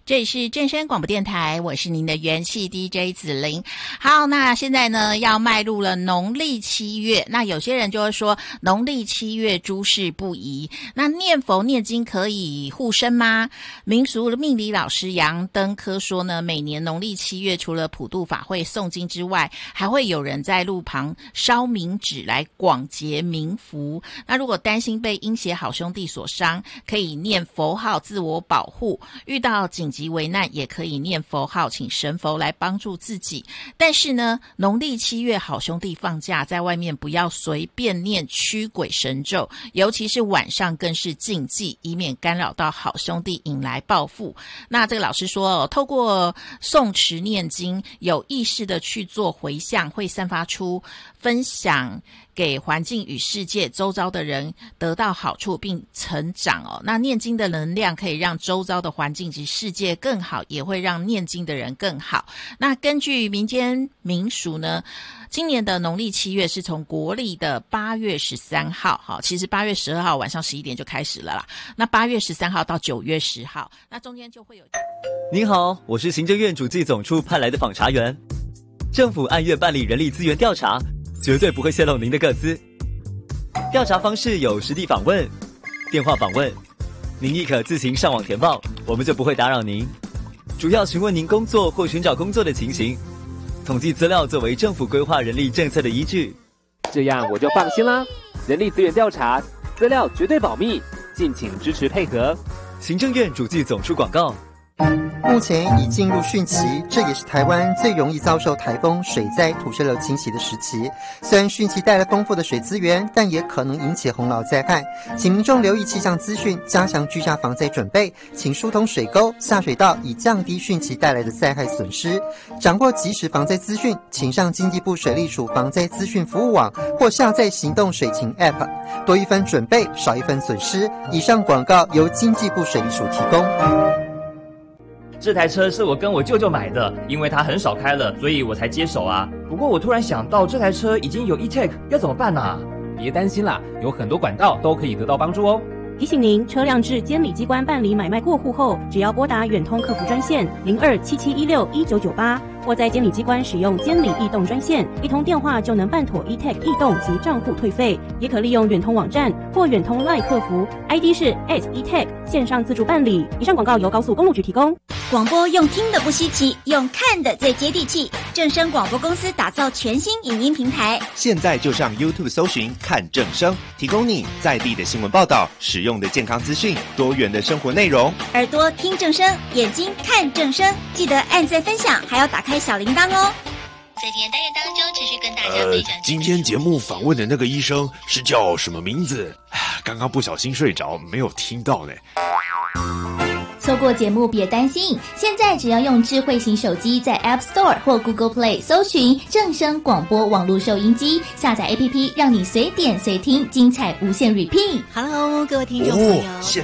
这里是正声广播电台，我是您的元气 DJ 子玲。好，那现在呢要迈入了农历7月，那有些人就会说农历7月诸事不宜，那念佛念经可以护身吗？民俗命理老师杨登科说呢，每年农历7月除了普渡法会诵经之外，还会有人在路旁烧冥纸来广结冥福。那如果担心被阴邪好兄弟所伤，可以念佛号自我保护，遇到紧急危难也可以念佛号，请神佛来帮助自己。但是呢，农历7月好兄弟放假，在外面不要随便念驱鬼神咒，尤其是晚上更是禁忌，以免干扰到好兄弟引来报复。那这个老师说透过诵持念经，有意识的去做回向，会散发出分享给环境与世界周遭的人得到好处并成长那念经的能量可以让周遭的环境及世界更好，也会让念经的人更好。那根据民间民俗呢，今年的农历7月是从国历的8月13号，其实8月12号晚上11点就开始了啦。那8月13号到9月10号，那中间就会有。 您好，我是行政院主计总处派来的访查员。政府按月办理人力资源调查，绝对不会泄露您的个资。调查方式有实地访问、电话访问，您亦可自行上网填报，我们就不会打扰您。主要询问您工作或寻找工作的情形，统计资料作为政府规划人力政策的依据。 这样我就放心啦，人力资源调查，资料绝对保密，敬请支持配合。 行政院主计总处广告。 目前已进入汛期，这也是台湾最容易遭受台风、水灾、土石流侵袭的时期。虽然汛期带来丰富的水资源，但也可能引起洪涝灾害，请民众留意气象资讯，加强居家防灾准备，请疏通水沟、下水道，以降低汛期带来的灾害损失。掌握即时防灾资讯，请上经济部水利署防灾资讯服务网或下载行动水情 App， 多一分准备，少一分损失。以上广告由经济部水利署提供。 这台车是我跟我舅舅买的，因为他很少开了，所以我才接手啊。不过我突然想到，这台车已经有 e-tag， 要怎么办啊？ 别担心啦，有很多管道都可以得到帮助哦。 提醒您，车辆至监理机关办理买卖过户后，只要拨打远通客服专线0277161998，或在监理机关使用监理异动专线，一通电话就能办妥 e-tag 异动及账户退费。也可利用远通网站或远通 LINE 客服 ，ID 是 @e-tag 线上自助办理。以上广告由高速公路局提供。 广播用听的不稀奇，用看的最接地气。正声广播公司打造全新影音平台， 现在就上 YouTube 搜寻看正声，提供你在地的新闻报道、实用的健康资讯、多元的生活内容。 耳朵听正声，眼睛看正声，记得按赞分享，还要打开小铃铛哦。 在今天单元当中，持续跟大家分享。 今天节目访问的那个医生是叫什么名字？刚刚不小心睡着，没有听到呢。 错过节目别担心，现在只要用智慧型手机在 App Store 或 Google Play 搜寻正声广播网络收音机，下载 APP， 让你随点随听，精彩无限 repeat。 Hello， 各位听众朋友。